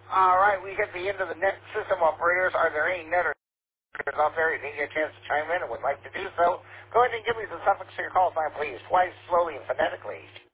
All right, we hit the end of the net system operators. Are there any net operators out there who didn't get a chance to chime in and would like to do so? Go ahead and give me the suffix to your call sign, please, twice, slowly, and phonetically.